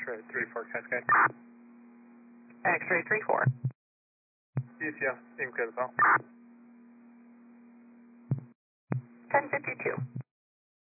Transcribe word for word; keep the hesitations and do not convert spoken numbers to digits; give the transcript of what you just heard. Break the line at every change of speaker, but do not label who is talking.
X-ray three four Cascade.
X-ray three four.
E C F, in good as well.
ten fifty-two.